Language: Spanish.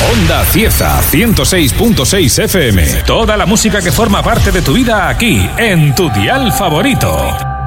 Onda Cieza 106.6 FM. Toda la música que forma parte de tu vida aquí, en tu dial favorito.